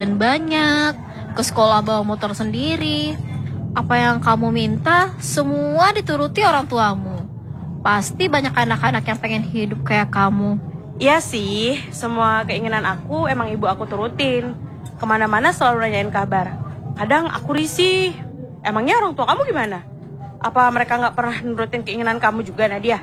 duit banyak, ke sekolah bawa motor sendiri. Apa yang kamu minta, semua dituruti orang tuamu. Pasti banyak anak-anak yang pengen hidup kayak kamu. Iya sih, semua keinginan aku emang ibu aku turutin. Kemana-mana selalu nanyain kabar. Kadang aku risih. Emangnya orang tua kamu gimana? Apa mereka nggak pernah nurutin keinginan kamu juga, Nadia?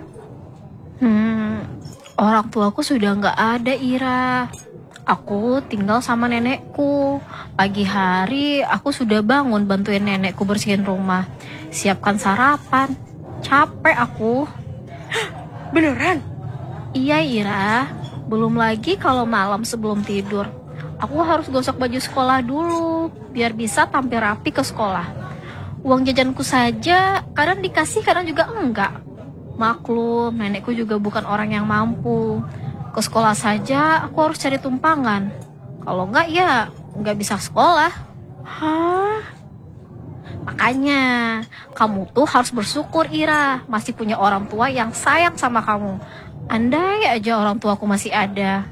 Orang tuaku sudah nggak ada, Ira. Aku tinggal sama nenekku. Pagi hari aku sudah bangun bantuin nenekku bersihin rumah, siapkan sarapan. Capek aku. Beneran? Iya, Ira. Belum lagi kalau malam sebelum tidur, aku harus gosok baju sekolah dulu biar bisa tampil rapi ke sekolah. Uang jajanku saja kadang dikasih, kadang juga enggak. Maklum, nenekku juga bukan orang yang mampu. Ke sekolah saja aku harus cari tumpangan. Kalau enggak ya enggak bisa sekolah. Hah? Makanya kamu tuh harus bersyukur, Ira, masih punya orang tua yang sayang sama kamu. Andai aja orang tuaku masih ada.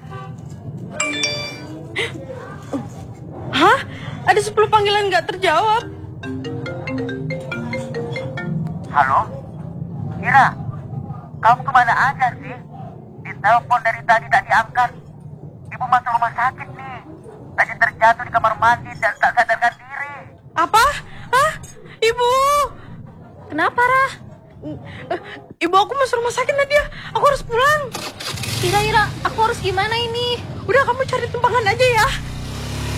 Hah? Ada 10 panggilan nggak terjawab. Halo? Ira, kamu kemana aja sih? Ditelepon dari tadi tak diangkat. Ibu masuk rumah sakit nih. Tadi terjatuh di kamar mandi dan tak sadarkan diri. Apa? Hah? Ibu? Kenapa, Rah? Ibu aku masuk rumah sakit, Nadia. Aku harus pulang. Ira, aku harus gimana ini? Udah, kamu cari tumpangan aja ya.